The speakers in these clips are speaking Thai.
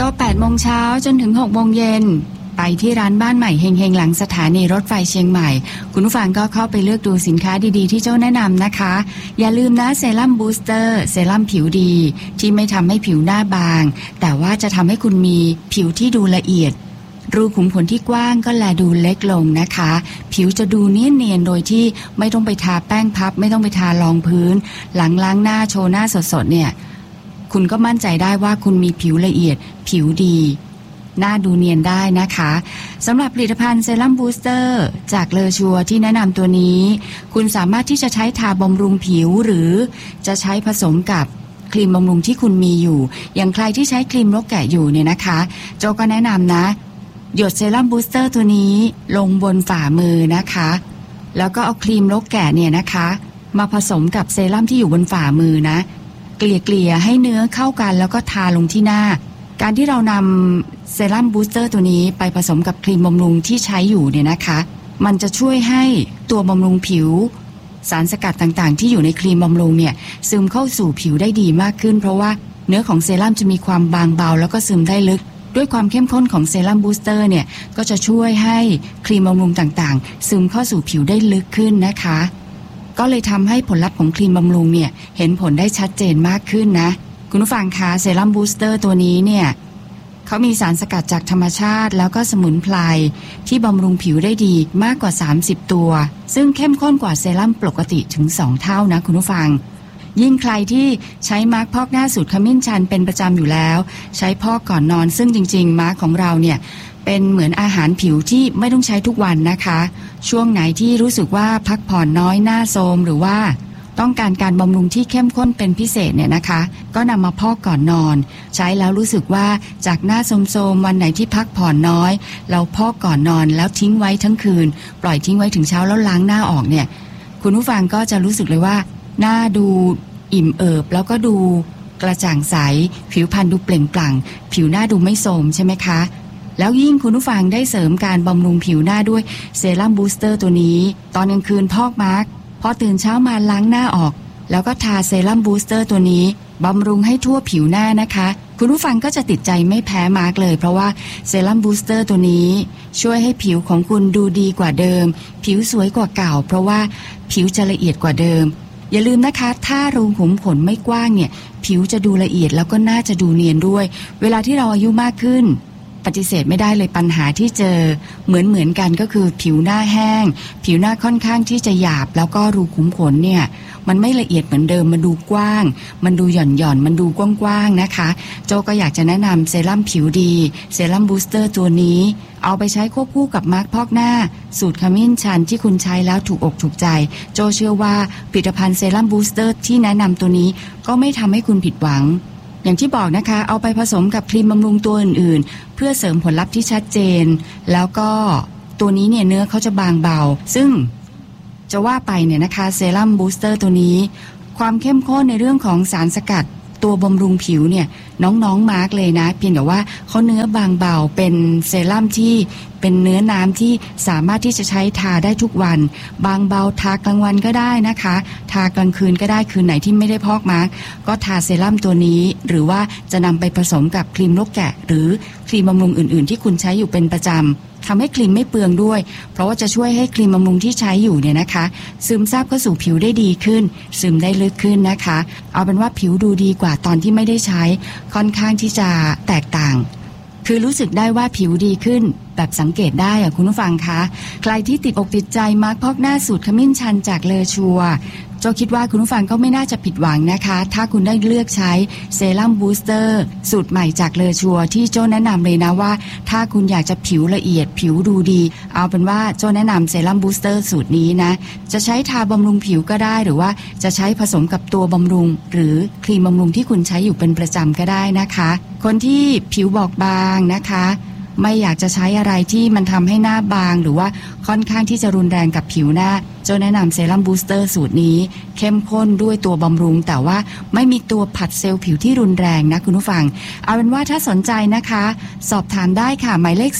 8 โมงเช้าจนถึง 6 โมงเย็นไปที่ร้านบ้านใหม่เฮงๆหลังสถานีรถไฟเชียงใหม่คุณผู้ฟังก็เข้าไปเลือกดูสินค้าดีๆที่เจ้าแนะนำนะคะอย่าลืมนะเซรั่มบูสเตอร์เซรั่มผิวดีที่ไม่ทำให้ผิวหน้าบางแต่ว่าจะทำให้คุณมีผิวที่ดูละเอียดรูขุมขนที่กว้างก็แลดูเล็กลงนะคะผิวจะดูเนียนๆโดยที่ไม่ต้องไปทาแป้งพับไม่ต้องไปทารองพื้นหลังล้างหน้าโชว์หน้าสดๆเนี่ยคุณก็มั่นใจได้ว่าคุณมีผิวละเอียดผิวดีหน้าดูเนียนได้นะคะสำหรับผลิตภัณฑ์เซรั่มบูสเตอร์จากเลอชัวที่แนะนำตัวนี้คุณสามารถที่จะใช้ทาบำรุงผิวหรือจะใช้ผสมกับครีมบำรุงที่คุณมีอยู่อย่างใครที่ใช้ครีมลกแกะอยู่เนี่ยนะคะโจก็แนะนำนะหยดเซรั่มบูสเตอร์ตัวนี้ลงบนฝ่ามือนะคะแล้วก็เอาครีมลกแกะเนี่ยนะคะมาผสมกับเซรั่มที่อยู่บนฝ่ามือนะเกลี่ยให้เนื้อเข้ากันแล้วก็ทาลงที่หน้าการที่เรานำเซรั่มบูสเตอร์ตัวนี้ไปผสมกับครีมบำรุงที่ใช้อยู่เนี่ยนะคะมันจะช่วยให้ตัวบำรุงผิวสารสกัดต่างๆที่อยู่ในครีมบำรุงเนี่ยซึมเข้าสู่ผิวได้ดีมากขึ้นเพราะว่าเนื้อของเซรั่มจะมีความบางเบาแล้วก็ซึมได้ลึกด้วยความเข้มข้นของเซรั่มบูสเตอร์เนี่ยก็จะช่วยให้ครีมบำรุงต่างๆซึมเข้าสู่ผิวได้ลึกขึ้นนะคะก็เลยทำให้ผลลัพธ์ของครีมบำรุงเนี่ยเห็นผลได้ชัดเจนมากขึ้นนะคุณผู้ฟังคะเซรั่มบูสเตอร์ตัวนี้เนี่ยเขามีสารสกัดจากธรรมชาติแล้วก็สมุนไพรที่บำรุงผิวได้ดีมากกว่า30ตัวซึ่งเข้มข้นกว่าเซรั่มปกติถึง2เท่านะคุณผู้ฟังยิ่งใครที่ใช้มาร์คพอกหน้าสูตรขมิ้นชันเป็นประจำอยู่แล้วใช้พอกก่อนนอนซึ่งจริงๆมาร์คของเราเนี่ยเป็นเหมือนอาหารผิวที่ไม่ต้องใช้ทุกวันนะคะช่วงไหนที่รู้สึกว่าพักผ่อนน้อยหน้าโทรมหรือว่าต้องการบำรุงที่เข้มข้นเป็นพิเศษเนี่ยนะคะก็นำมาพอกก่อนนอนใช้แล้วรู้สึกว่าจากหน้าโทรมๆวันไหนที่พักผ่อนน้อยเราพอกก่อนนอนแล้วทิ้งไว้ทั้งคืนปล่อยทิ้งไว้ถึงเช้าแล้วล้างหน้าออกเนี่ยคุณผู้ฟังก็จะรู้สึกเลยว่าหน้าดูอิ่มเอิบแล้วก็ดูกระจ่างใสผิวพรรณดูเปล่งปลั่งผิวหน้าดูไม่โทรมใช่ไหมคะแล้วยิ่งคุณผู้ฟังได้เสริมการบำรุงผิวหน้าด้วยเซรั่มบูสเตอร์ตัวนี้ตอนกลางคืนพอกมาร์คพอตื่นเช้ามาล้างหน้าออกแล้วก็ทาเซรั่มบูสเตอร์ตัวนี้บำรุงให้ทั่วผิวหน้านะคะคุณผู้ฟังก็จะติดใจไม่แพ้มาร์คเลยเพราะว่าเซรั่มบูสเตอร์ตัวนี้ช่วยให้ผิวของคุณดูดีกว่าเดิมผิวสวยกว่าเก่าเพราะว่าผิวจะละเอียดกว่าเดิมอย่าลืมนะคะถ้ารูขุมขนไม่กว้างเนี่ยผิวจะดูละเอียดแล้วก็น่าจะดูเนียนด้วยเวลาที่เราอายุมากขึ้นปฏิเสธไม่ได้เลยปัญหาที่เจอเหมือนกันก็คือผิวหน้าแห้งผิวหน้าค่อนข้างที่จะหยาบแล้วก็รูขุมขนเนี่ยมันไม่ละเอียดเหมือนเดิมมันดูกว้างมันดูหย่อนมันดูกว้างๆนะคะโจก็อยากจะแนะนำเซรั่มผิวดีเซรั่มบูสเตอร์ตัวนี้เอาไปใช้ควบคู่กับมาร์คพอกหน้าสูตรขมิ้นชันที่คุณใช้แล้วถูกอกถูกใจโจเชื่อว่าผลิตภัณฑ์เซรั่มบูสเตอร์ที่แนะนำตัวนี้ก็ไม่ทำให้คุณผิดหวังอย่างที่บอกนะคะเอาไปผสมกับครีมบำรุงตัวอื่นๆเพื่อเสริมผลลัพธ์ที่ชัดเจนแล้วก็ตัวนี้เนี่ยเนื้อเขาจะบางเบาซึ่งจะว่าไปเนี่ยนะคะเซรั่มบูสเตอร์ตัวนี้ความเข้มข้นในเรื่องของสารสกัดตัวบำรุงผิวเนี่ยน้องมาร์กเลยนะเพียงแต่ว่าเขาเนื้อบางเบาเป็นเซรั่มที่เป็นเนื้อน้ำที่สามารถที่จะใช้ทาได้ทุกวันบางเบาทากลางวันก็ได้นะคะทากลางคืนก็ได้คืนไหนที่ไม่ได้พอกมาร์กก็ทาเซรั่มตัวนี้หรือว่าจะนำไปผสมกับครีมนกแกะหรือครีมบำรุงอื่นๆที่คุณใช้อยู่เป็นประจำทำให้ครีมไม่เปลืองด้วยเพราะว่าจะช่วยให้ครีมบำรุงที่ใช้อยู่เนี่ยนะคะซึมซาบเข้าสู่ผิวได้ดีขึ้นซึมได้ลึกขึ้นนะคะเอาเป็นว่าผิวดูดีกว่าตอนที่ไม่ได้ใช้ค่อนข้างที่จะแตกต่างคือรู้สึกได้ว่าผิวดีขึ้นแบบสังเกตได้อะคุณผู้ฟังคะใครที่ติดอกติดใจมาร์คพอกหน้าสูตรขมิ้นชันจากเลอชัวโจคิดว่าคุณผู้ฟังก็ไม่น่าจะผิดหวังนะคะถ้าคุณได้เลือกใช้เซรั่มบูสเตอร์สูตรใหม่จากเลอชัวที่โจแนะนำเลยนะว่าถ้าคุณอยากจะผิวละเอียดผิวดูดีเอาเป็นว่าโจแนะนำเซรั่มบูสเตอร์สูตรนี้นะจะใช้ทาบำรุงผิวก็ได้หรือว่าจะใช้ผสมกับตัวบำรุงหรือครีมบำรุงที่คุณใช้อยู่เป็นประจำก็ได้นะคะคนที่ผิวบอบบางนะคะไม่อยากจะใช้อะไรที่มันทำให้หน้าบางหรือว่าค่อนข้างที่จะรุนแรงกับผิวหน้าโจแนะนำเซรั่มบูสเตอร์สูตรนี้เข้มข้นด้วยตัวบำรุงแต่ว่าไม่มีตัวผัดเซลล์ผิวที่รุนแรงนะคุณผู้ฟังเอาเป็นว่าถ้าสนใจนะคะสอบถามได้ค่ะหมายเลข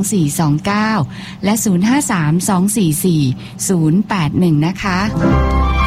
053-242429และ053-244-081นะคะ